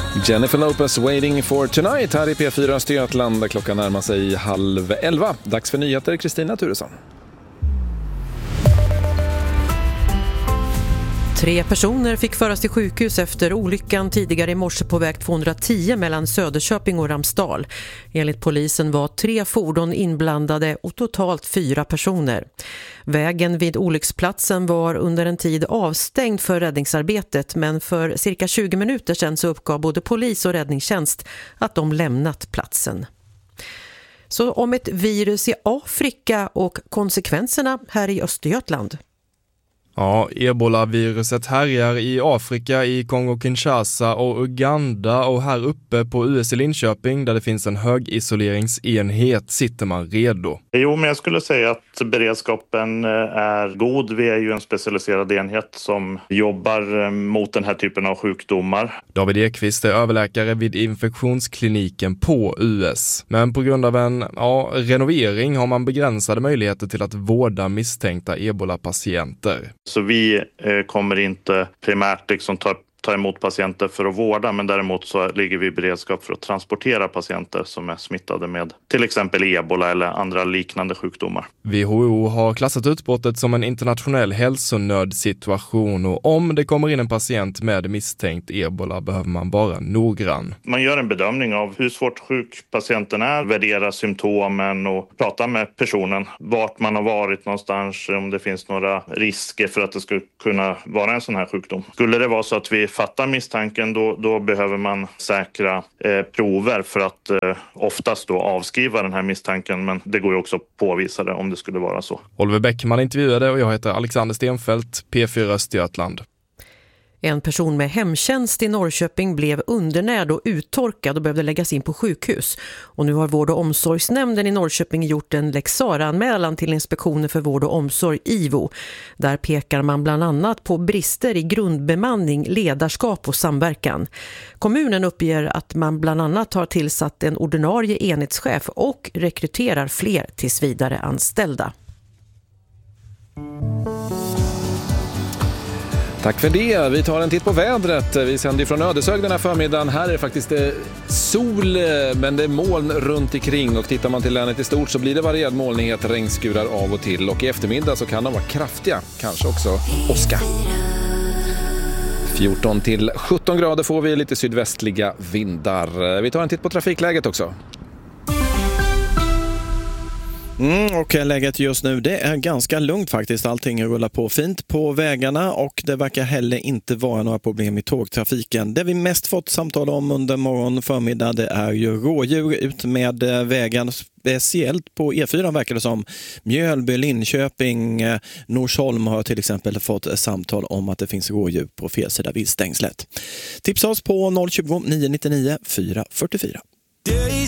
Jennifer Lopez, Waiting for Tonight här i P4 Östergötland där klockan närmar sig 10:30. Dags för nyheter, Kristina Turesson. 3 personer fick föras till sjukhus efter olyckan tidigare i morse på väg 210 mellan Söderköping och Ramsdal. Enligt polisen var 3 fordon inblandade och totalt 4 personer. Vägen vid olycksplatsen var under en tid avstängd för räddningsarbetet, men för cirka 20 minuter sedan så uppgav både polis och räddningstjänst att de lämnat platsen. Så om ett virus i Afrika och konsekvenserna här i Östergötland. Ja, Ebola-viruset härjar i Afrika, i Kongo-Kinshasa och Uganda, och här uppe på US i Linköping där det finns en högisoleringsenhet sitter man redo. Jo, men jag skulle säga att beredskapen är god. Vi är ju en specialiserad enhet som jobbar mot den här typen av sjukdomar. David Ekvist är överläkare vid infektionskliniken på US. Men på grund av en renovering har man begränsade möjligheter till att vårda misstänkta Ebola-patienter. Så vi kommer inte primärt ta emot patienter för att vårda, men däremot så ligger vi i beredskap för att transportera patienter som är smittade med till exempel Ebola eller andra liknande sjukdomar. WHO har klassat utbrottet som en internationell hälsonödsituation, och om det kommer in en patient med misstänkt Ebola behöver man vara noggrann. Man gör en bedömning av hur svårt sjuk patienten är, värderar symptomen och pratar med personen vart man har varit någonstans, om det finns några risker för att det skulle kunna vara en sån här sjukdom. Skulle det vara så att vi fattar misstanken, då behöver man säkra prover för att oftast då avskriva den här misstanken, men det går ju också att påvisa det om det skulle vara så. Oliver Bäckman intervjuade och jag heter Alexander Stenfeldt, P4 Östergötland. En person med hemtjänst i Norrköping blev undernärd och uttorkad och behövde läggas in på sjukhus. Och nu har vård- och omsorgsnämnden i Norrköping gjort en lex Sarah-anmälan till Inspektionen för vård och omsorg, IVO. Där pekar man bland annat på brister i grundbemanning, ledarskap och samverkan. Kommunen uppger att man bland annat har tillsatt en ordinarie enhetschef och rekryterar fler tills vidare anställda. Tack för det. Vi tar en titt på vädret. Vi sänder från Ödeshög den här förmiddagen. Här är det faktiskt sol, men det är moln runt omkring. Och tittar man till länet i stort så blir det varierad molnighet, regnskurar av och till. Och i eftermiddag så kan de vara kraftiga, kanske också åska. 14 till 17 grader får vi, lite sydvästliga vindar. Vi tar en titt på trafikläget också. Och läget just nu, det är ganska lugnt faktiskt. Allting rullar på fint på vägarna och det verkar heller inte vara några problem i tågtrafiken. Det vi mest fått samtal om under morgon förmiddag, det är ju rådjur ut med vägen. Speciellt på E4 verkar det som. Mjölby, Linköping, Norsholm har till exempel fått samtal om att det finns rådjur på fel sida viltstängslet. Tipsa oss på 020 999 444.